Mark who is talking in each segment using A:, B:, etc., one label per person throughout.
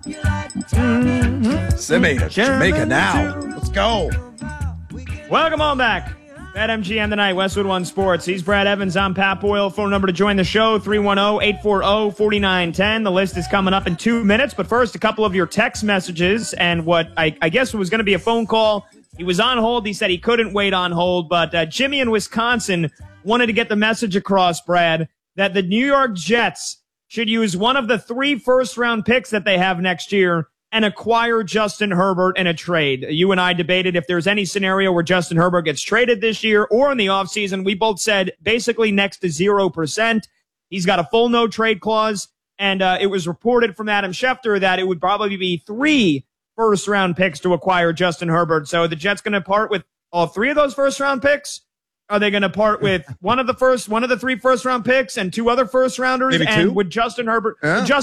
A: Simi to Jamaica now. Let's go.
B: Welcome on back. BetMGM tonight, Westwood One Sports. He's Brad Evans. I'm Pat Boyle. Phone number to join the show, 310-840-4910. The list is coming up in 2 minutes. But first, a couple of your text messages and what I guess was going to be a phone call. He was on hold. He said he couldn't wait on hold. But Jimmy in Wisconsin wanted to get the message across, Brad, that the New York Jets should use one of the 3 first-round picks that they have next year and acquire Justin Herbert in a trade. You and I debated if there's any scenario where Justin Herbert gets traded this year or in the offseason. We both said basically next to 0%. He's got a full no-trade clause, and it was reported from Adam Schefter that it would probably be 3 first-round picks to acquire Justin Herbert. So the Jets going to part with all 3 of those first-round picks? Are they going to part with one of the 3 first-round picks and 2 other first-rounders?
A: Maybe 2?
B: And would Justin Herbert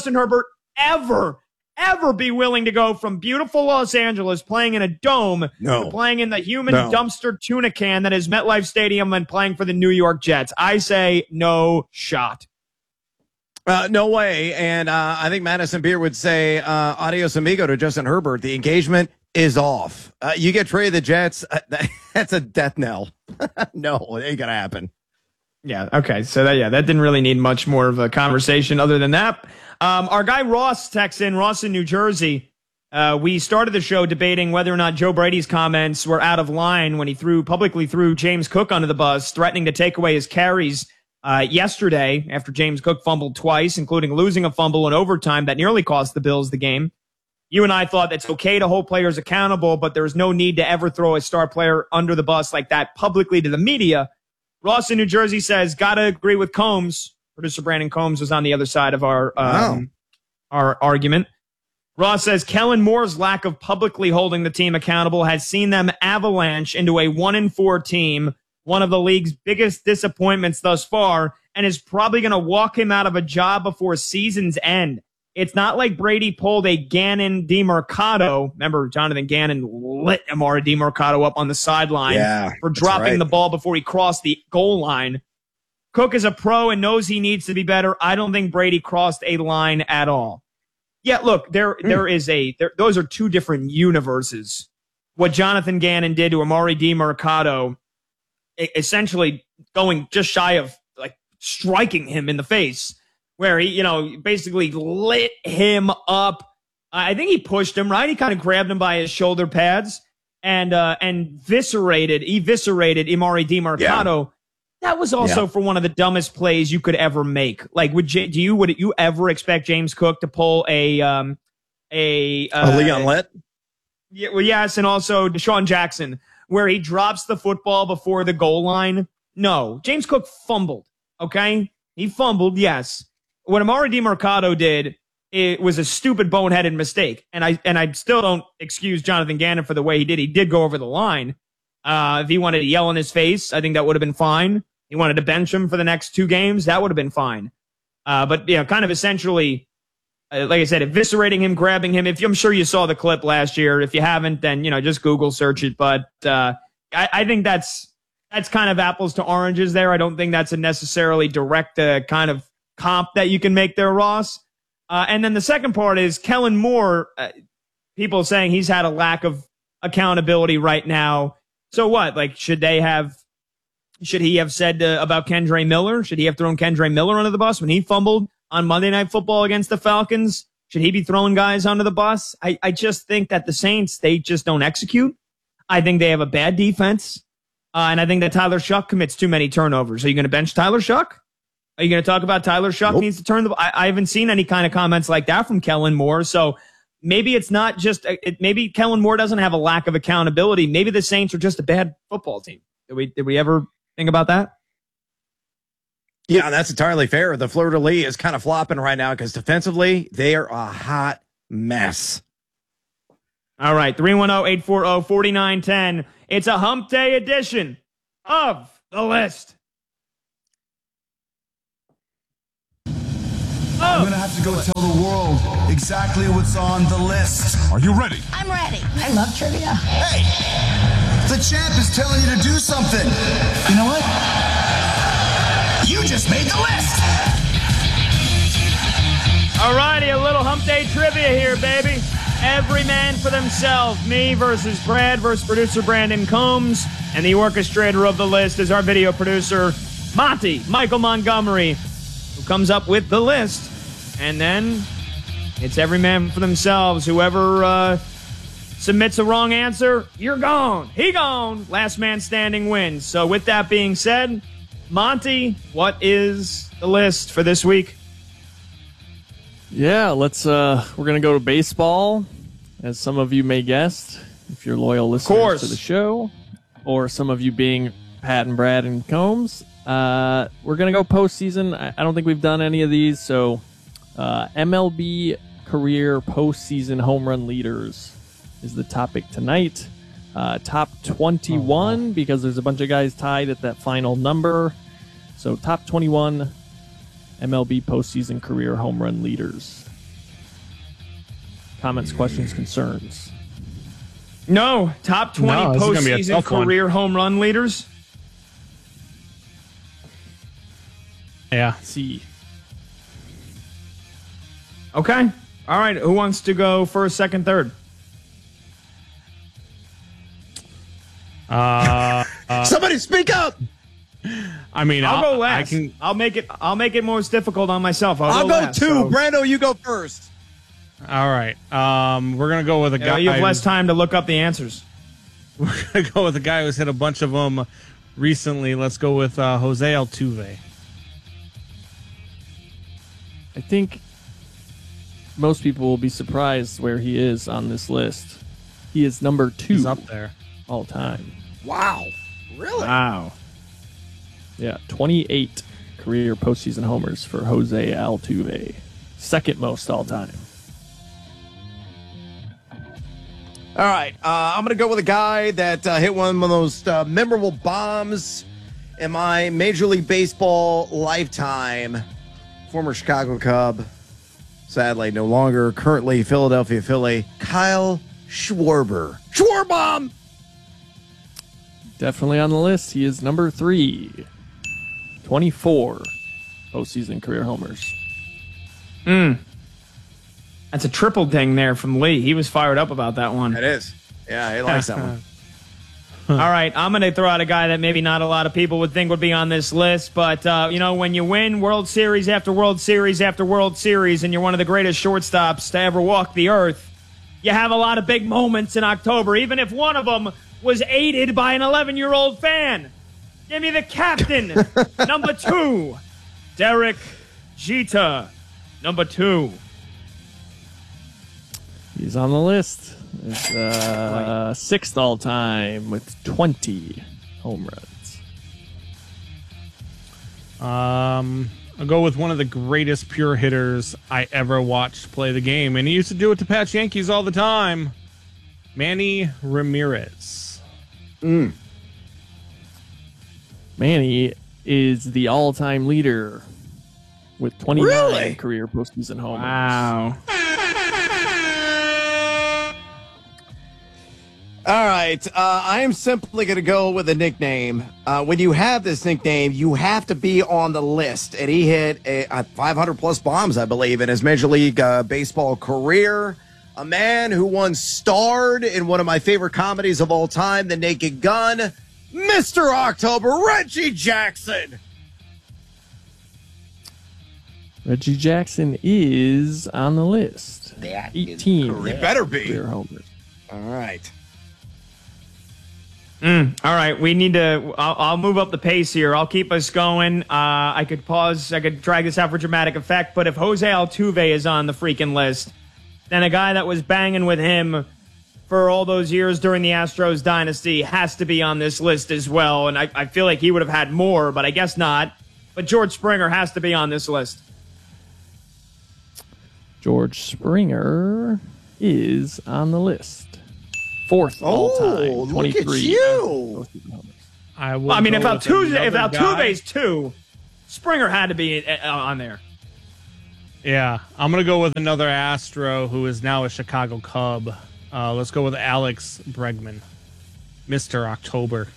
B: ever be willing to go from beautiful Los Angeles playing in a dome to playing in the human dumpster tuna can that is MetLife Stadium and playing for the New York Jets? I say no shot.
A: No way. And I think Madison Beer would say adios amigo to Justin Herbert. The engagement is off. You get traded the Jets. That's a death knell. No, it ain't going to happen.
B: Yeah. Okay. So that didn't really need much more of a conversation other than that. Our guy Ross texts in, Ross in New Jersey. We started the show debating whether or not Joe Brady's comments were out of line when he publicly threw James Cook under the bus, threatening to take away his carries yesterday after James Cook fumbled twice, including losing a fumble in overtime that nearly cost the Bills the game. You and I thought it's okay to hold players accountable, but there's no need to ever throw a star player under the bus like that publicly to the media. Ross in New Jersey says, gotta agree with Combs. Producer Brandon Combs was on the other side of our argument. Ross says, Kellen Moore's lack of publicly holding the team accountable has seen them avalanche into a 1-4 team, one of the league's biggest disappointments thus far, and is probably going to walk him out of a job before season's end. It's not like Brady pulled a Gannon DeMercado. Remember, Jonathan Gannon lit Amari DeMercado up on the sideline for dropping the ball before he crossed the goal line. Cook is a pro and knows he needs to be better. I don't think Brady crossed a line at all. Yeah, look, those are 2 different universes. What Jonathan Gannon did to Amari DeMercado, essentially going just shy of like striking him in the face, where he, basically lit him up. I think he pushed him, right? He kind of grabbed him by his shoulder pads and eviscerated Amari DeMercado. Yeah. That was also for one of the dumbest plays you could ever make. Like, would you ever expect James Cook to pull a
A: Leon Lett?
B: Yeah, well, yes, and also Deshaun Jackson, where he drops the football before the goal line? No, James Cook fumbled. Okay, he fumbled. Yes, what Amari DeMercado did, it was a stupid, boneheaded mistake, and I still don't excuse Jonathan Gannon for the way he did. He did go over the line. If he wanted to yell in his face, I think that would have been fine. He wanted to bench him for the next 2 games, that would have been fine. But kind of essentially, like I said, eviscerating him, grabbing him. I'm sure you saw the clip last year. If you haven't, then just Google search it. But I think that's kind of apples to oranges there. I don't think that's a necessarily direct kind of comp that you can make there, Ross. And then the second part is Kellen Moore. People saying he's had a lack of accountability right now. So what? Like, should he have said about Kendre Miller? Should he have thrown Kendre Miller under the bus when he fumbled on Monday Night Football against the Falcons? Should he be throwing guys under the bus? I just think that the Saints, they just don't execute. I think they have a bad defense. And I think that Tyler Shuck commits too many turnovers. Are you going to bench Tyler Shuck? Are you going to talk about Tyler Shuck needs to turn the ball? I haven't seen any kind of comments like that from Kellen Moore. So maybe it's not just maybe Kellen Moore doesn't have a lack of accountability. Maybe the Saints are just a bad football team. Did we ever think about that?
A: Yeah, that's entirely fair. The fleur-de-lis is kind of flopping right now because defensively they are a hot mess.
B: All right, 310-840-4910. It's a hump day edition of The List.
C: I'm going to have to go tell the world exactly what's on the list.
D: Are you ready?
E: I'm ready. I love trivia.
C: Hey, the champ is telling you to do something. You know what? You just made the list.
B: All righty, a little hump day trivia here, baby. Every man for themselves. Me versus Brad versus producer Brandon Combs. And the orchestrator of the list is our video producer, Monty, Michael Montgomery, who comes up with the list. And then it's every man for themselves. Whoever submits a wrong answer, you're gone. He gone. Last man standing wins. So with that being said, Monty, what is the list for this week?
D: Yeah, we're going to go to baseball, as some of you may guess, if you're loyal listeners to the show, or some of you being Pat and Brad and Combs. We're going to go postseason. I don't think we've done any of these, so MLB career postseason home run leaders is the topic tonight. Top 21, because there's a bunch of guys tied at that final number. So top 21 MLB postseason career home run leaders. Comments, questions, concerns?
B: No, top 20 postseason career home run leaders.
F: Yeah.
D: See.
B: Okay. All right. Who wants to go first, second, third?
A: Somebody speak up.
F: I mean,
B: I'll go last. I'll make it most difficult on myself. I'll go last,
A: two.
B: So.
A: Brando, you go first.
F: All right. We're gonna go with a guy.
B: You have less time to look up the answers.
F: We're gonna go with a guy who's hit a bunch of them recently. Let's go with Jose Altuve.
D: I think most people will be surprised where he is on this list. He is number 2.
F: He's up there
D: all time.
A: Wow. Really?
B: Wow.
D: Yeah, 28 career postseason homers for Jose Altuve. Second most all time.
A: All right. I'm going to go with a guy that hit one of the most memorable bombs in my Major League Baseball lifetime. Former Chicago Cub, sadly no longer, currently Philadelphia Philly, Kyle Schwarber. Schwarbomb!
D: Definitely on the list. He is number 3. 24 postseason career homers.
B: That's a triple ding there from Lee. He was fired up about that one.
A: It is. Yeah, he likes that one.
B: All right, I'm going to throw out a guy that maybe not a lot of people would think would be on this list, but, when you win World Series after World Series after World Series and you're one of the greatest shortstops to ever walk the earth, you have a lot of big moments in October, even if one of them was aided by an 11-year-old fan. Give me the captain, number 2, Derek Jeter, number 2.
D: He's on the list. It's 6th all time with 20 home runs.
F: I'll go with one of the greatest pure hitters I ever watched play the game, and he used to do it to patch Yankees all the time. Manny Ramirez.
D: Manny is the all-time leader with 29 career postseason homers.
B: Wow.
A: All right. I am simply going to go with a nickname. When you have this nickname, you have to be on the list. And he hit 500-plus bombs, I believe, in his Major League Baseball career. A man who once starred in one of my favorite comedies of all time, The Naked Gun, Mr. October, Reggie Jackson.
D: Reggie Jackson is on the list. 18
A: better be.
D: career homers.
A: All right.
B: All right, we need to. I'll move up the pace here. I'll keep us going. I could pause. I could drag this out for dramatic effect. But if Jose Altuve is on the freaking list, then a guy that was banging with him for all those years during the Astros dynasty has to be on this list as well. And I feel like he would have had more, but I guess not. But George Springer has to be on this list.
D: George Springer is on the list. 4th all time. 23.
A: Look at you.
B: I mean, if Altuve's 2, Springer had to be on there.
F: Yeah, I'm going to go with another Astro who is now a Chicago Cub. Let's go with Alex Bregman, Mr. October.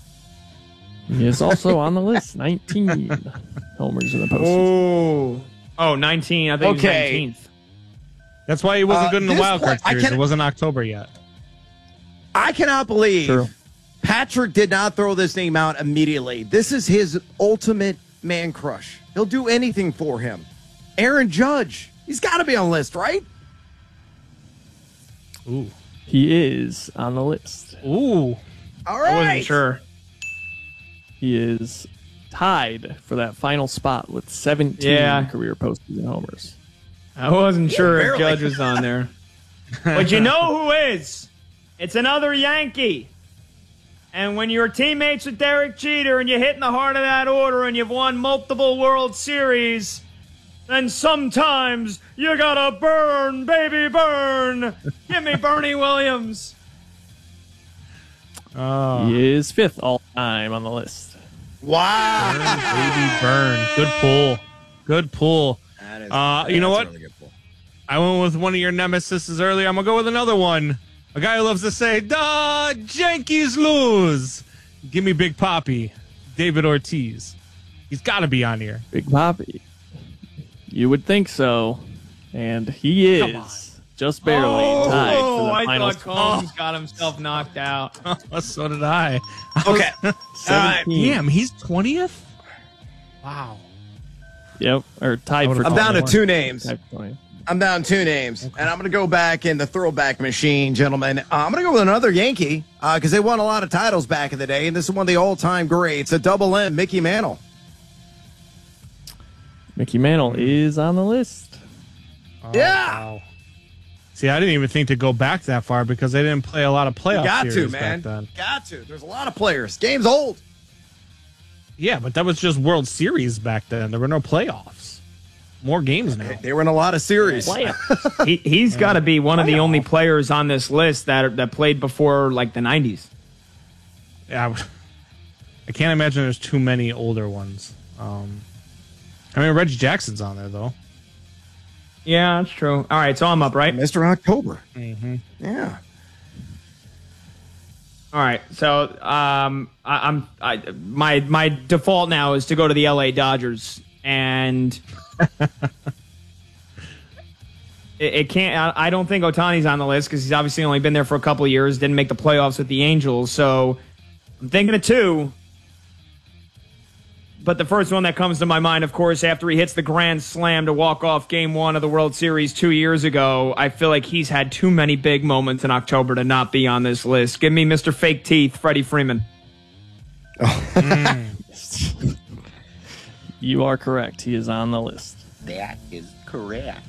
D: He is also on the list. 19 homers in the postseason.
B: Oh. Oh, 19. I think
A: Okay.
B: he was 19th.
F: That's why he wasn't good in the
A: this
F: wild card
A: point,
F: series. It wasn't October yet.
A: I cannot believe
D: True.
A: Patrick did not throw this name out immediately. This is his ultimate man crush. He'll do anything for him. Aaron Judge. He's got to be on the list, right?
F: Ooh.
D: He is on the list.
F: Ooh.
A: All right.
B: I wasn't sure.
D: He is tied for that final spot with 17
B: Yeah.
D: career postseason homers.
B: I wasn't sure if
A: barely.
B: Judge was on there. But you know who is? It's another Yankee. And when you're teammates with Derek Jeter and you hit in the heart of that order and you've won multiple World Series, then sometimes you gotta burn, baby, burn. Give me Bernie Williams.
D: He is 5th all time on the list.
A: Wow.
F: Baby burn. Good pull. Good pull. You know what? I went with one of your nemesises earlier. I'm going to go with another one. A guy who loves to say, "Da Yankees lose." Give me Big Papi, David Ortiz. He's got to be on here.
D: Big Papi. You would think so. And he is just barely tied for the
B: I
D: final
B: thought Combs got himself knocked out.
F: So did I.
A: Okay. All right.
D: 17.
F: Damn, he's 20th? Wow.
D: Yep. Or tied for
A: I'm down to
D: 21.
A: two names.
D: Tied for 20.
A: I'm down two names, and I'm going to go back in the throwback machine, gentlemen. I'm going to go with another Yankee because they won a lot of titles back in the day, and this is one of the all-time greats, a double M, Mickey Mantle.
D: Mickey Mantle is on the list.
A: Yeah.
F: Wow. See, I didn't even think to go back that far because they didn't play a lot of playoff
A: Got to,
F: series
A: man.
F: back then.
A: Got to. There's a lot of players. Game's old.
F: Yeah, but that was just World Series back then. There were no playoffs. More games now.
A: They were in a lot of series.
B: He's got to be one of the only players on this list that played before like the 90s.
F: Yeah, I can't imagine there's too many older ones. I mean, Reggie Jackson's on there, though.
B: Yeah, that's true. All right, so I'm up, right?
A: Mr. October. Yeah.
B: All right, so my default now is to go to the LA Dodgers, and it can't. I don't think Ohtani's on the list because he's obviously only been there for a couple of years, didn't make the playoffs with the Angels, so I'm thinking of two. But the first one that comes to my mind, of course, after he hits the grand slam to walk off Game 1 of the World Series 2 years ago, I feel like he's had too many big moments in October to not be on this list. Give me Mr. Fake Teeth, Freddie Freeman.
D: You are correct. He is on the list.
G: That is correct.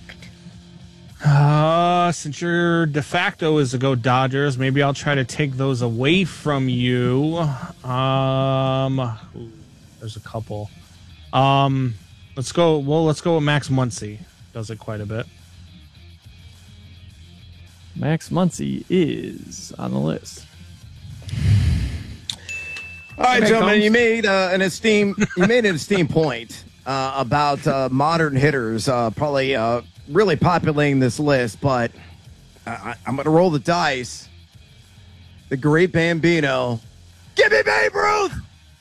F: Since your de facto is to go Dodgers, maybe I'll try to take those away from you. There's a couple. Let's go with Max Muncy. Does it quite a bit.
D: Max Muncy is on the list.
A: All right, gentlemen, you made an esteemed point about modern hitters probably really populating this list, but I'm going to roll the dice. The great Bambino. Give me Babe Ruth!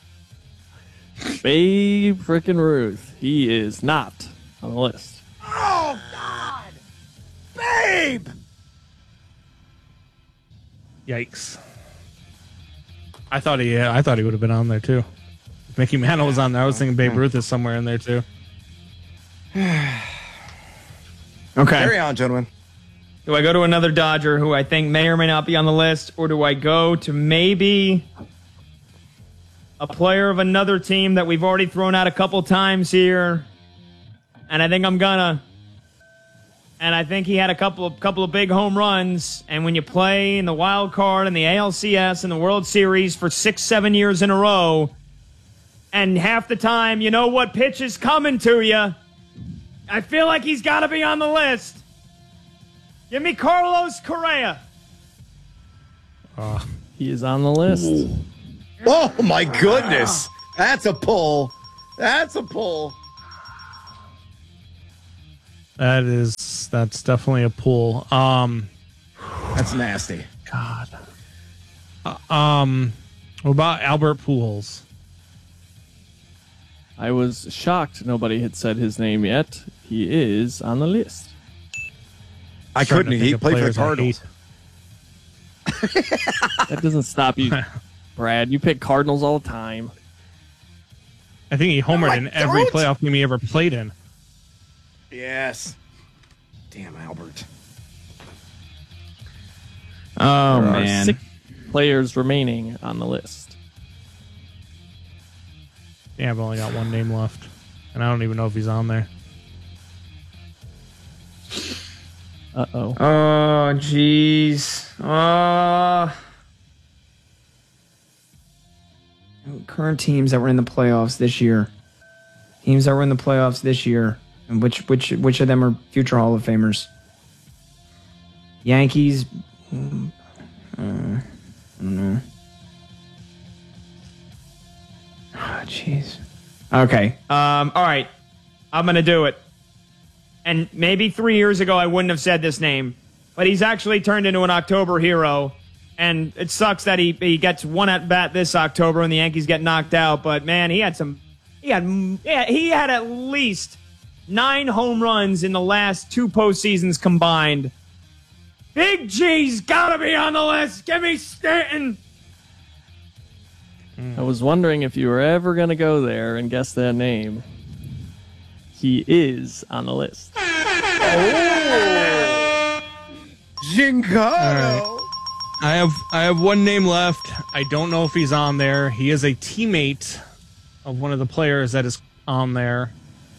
D: Babe frickin' Ruth. He is not on the list.
A: Oh, God! Babe!
F: Yikes. I thought he would have been on there too. If Mickey Mantle was on there, I was thinking Babe Ruth is somewhere in there too.
B: Okay.
A: Carry on, gentlemen.
B: Do I go to another Dodger who I think may or may not be on the list, or do I go to maybe a player of another team that we've already thrown out a couple times here? And I think I'm gonna. And I think he had a couple of big home runs. And when you play in the wild card and the ALCS and the World Series for 6-7 years in a row, and half the time you know what pitch is coming to you, I feel like he's got to be on the list. Give me Carlos Correa.
D: He is on the list.
A: Oh, my goodness. That's a pull. That's a pull.
F: That's definitely a pull.
A: That's nasty.
F: God. What about Albert Pujols?
D: I was shocked nobody had said his name yet. He is on the list.
A: I couldn't. He played for the Cardinals.
D: That doesn't stop you, Brad. You pick Cardinals all the time.
F: I think he homered in every playoff game he ever played in.
A: Yes. Damn, Albert.
B: Oh,
D: There
B: man.
D: are 6 players remaining on the list.
F: Yeah, I've only got one name left. And I don't even know if he's on there.
D: Uh-oh.
B: Oh, jeez. Current teams that were in the playoffs this year. Teams that were in the playoffs this year. And which of them are future Hall of Famers? Yankees. I don't know. Oh, jeez. Okay. All right. I'm gonna do it. And maybe 3 years ago I wouldn't have said this name, but he's actually turned into an October hero. And it sucks that he gets one at bat this October and the Yankees get knocked out. But man, he had at least 9 home runs in the last 2 postseasons combined. Big G's gotta be on the list. Give me Stanton.
D: I was wondering if you were ever going to go there and guess that name. He is on the list.
A: Giancarlo.
F: I have one name left. I don't know if he's on there. He is a teammate of one of the players that is on there.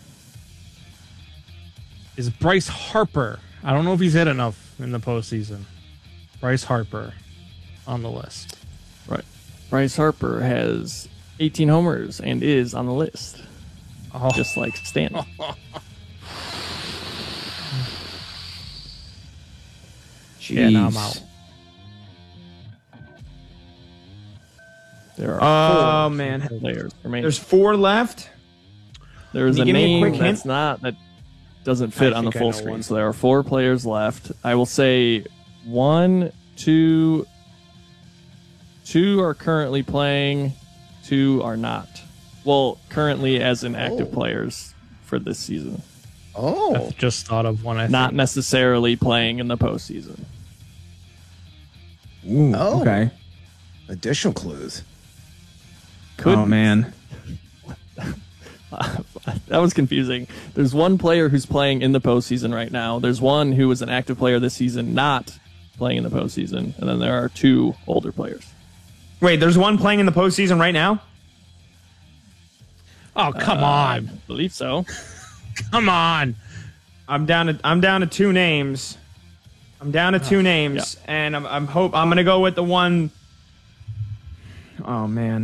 F: Is Bryce Harper. I don't know if he's hit enough in the postseason. Bryce Harper on the list.
D: Right. Bryce Harper has 18 homers and is on the list.
F: Oh.
D: Just like Stanton.
F: Yeah, now I'm out.
D: There are 4
B: man.
D: players remaining.
B: There's 4 left.
D: There's
B: Can
D: a
B: you give me a
D: name
B: quick hint?
D: that doesn't fit on the full screen. So there are 4 players left. I will say 1, 2 are currently playing, 2 are not. Well, currently as in active players for this season.
A: Oh.
F: I just thought of one.
D: Not necessarily playing in the postseason.
B: Ooh,
A: Oh.
B: okay.
A: Additional clues.
B: Oh, man.
D: That was confusing. There's one player who's playing in the postseason right now. There's one who was an active player this season not playing in the postseason. And then there are 2 older players.
B: Wait, there's one playing in the postseason right now?
F: Oh, come
D: I
F: on.
D: believe so.
F: Come on.
B: I'm down to 2 names. And I'm gonna go with the one. Oh man.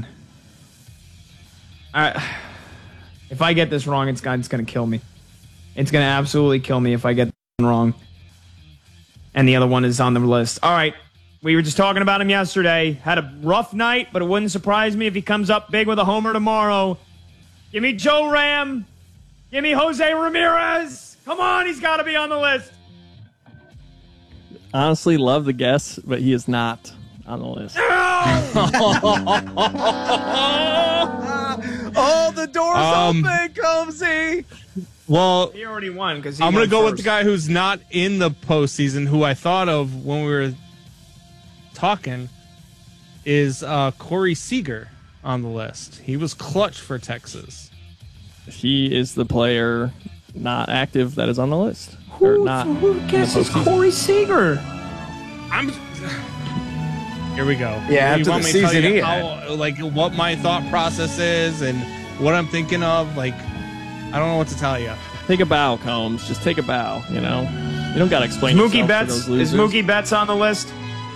B: If I get this wrong, it's gonna kill me. It's gonna absolutely kill me if I get this one wrong. And the other one is on the list. All right. We were just talking about him yesterday. Had a rough night, but it wouldn't surprise me if he comes up big with a homer tomorrow. Give me Joe Ram. Give me Jose Ramirez. Come on, he's got to be on the list.
D: Honestly, love the guess, but he is not on the list.
A: Oh, the door's open, Combsy.
F: Well,
B: He already won because
F: I'm going to go with the guy who's not in the postseason, who I thought of when we were talking, is Corey Seager on the list. He was clutch for Texas.
D: He is the player not active that is on the list. Or not.
B: Who guesses Corey Seager?
F: Here we go.
A: Yeah,
F: You
A: after
F: want
A: the
F: me to tell
A: season
F: you
A: he
F: how, like, what my thought process is and what I'm thinking of? Like, I don't know what to tell you.
D: Take a bow, Combs. Just take a bow, you know? You don't got to explain
B: Mookie
D: yourself to
B: Betts.
D: those
B: Is
D: losers.
B: Mookie Betts on the list?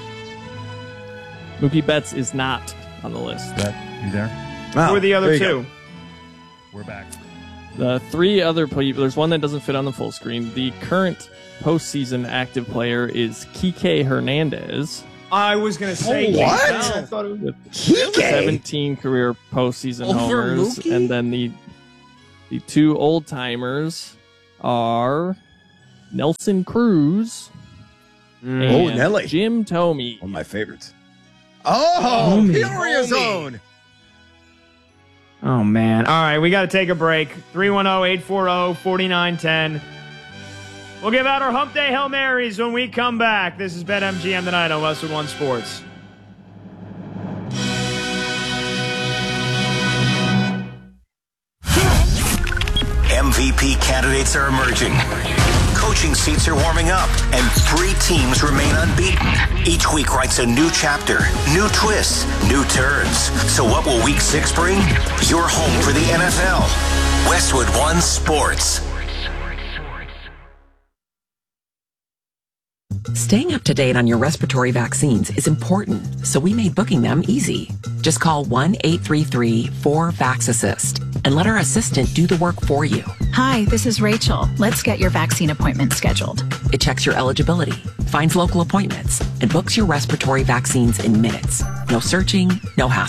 D: Mookie Betts is not on the list.
H: You there?
B: Who are the other
A: there you
B: 2?
A: go.
H: We're back.
D: The 3 other people, there's one that doesn't fit on the full screen. The current postseason active player is Kike Hernandez.
B: I was going to say
A: what?
B: I thought it was
D: With
A: Kike?
D: 17 career postseason
F: Over
D: homers.
F: Mookie?
D: And then the 2 old timers are Nelson Cruz and
A: Oh, Nelly.
D: Jim Thome.
A: One of my favorites. Oh,
B: Homie.
A: Peoria zone.
B: Oh, man. All right, we got to take a break. 310-840-4910. We'll give out our Hump Day Hail Marys when we come back. This is BetMGM tonight on Westwood One Sports.
I: MVP candidates are emerging. Coaching seats are warming up, and 3 teams remain unbeaten. Each week writes a new chapter, new twists, new turns. So what will Week 6 bring? Your home for the NFL. Westwood One Sports.
J: Staying up to date on your respiratory vaccines is important, so we made booking them easy. Just call 1-833-4-VAX-ASSIST and let our assistant do the work for you.
E: Hi, this is Rachel. Let's get your vaccine appointment scheduled.
J: It checks your eligibility, finds local appointments, and books your respiratory vaccines in minutes. No searching, no hassle.